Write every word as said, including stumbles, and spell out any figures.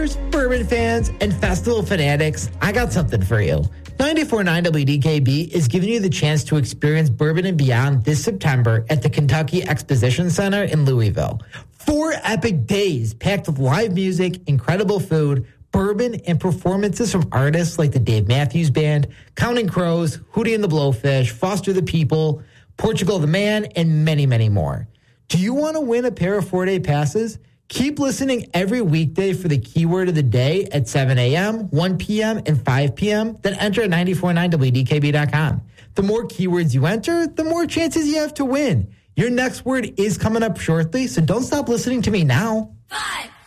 Bourbon fans and festival fanatics, I got something for you. ninety-four point nine W D K B is giving you the chance to experience Bourbon and Beyond this September at the Kentucky Exposition Center in Louisville. Four epic days packed with live music, incredible food, bourbon, and performances from artists like the Dave Matthews Band, Counting Crows, Hootie and the Blowfish, Foster the People, Portugal the Man, and many, many more. Do you want to win a pair of four-day passes? Keep listening every weekday for the keyword of the day at seven a.m., one p.m., and five p.m. Then enter at ninety-four point nine W D K B dot com. The more keywords you enter, the more chances you have to win. Your next word is coming up shortly, so don't stop listening to me now. Five.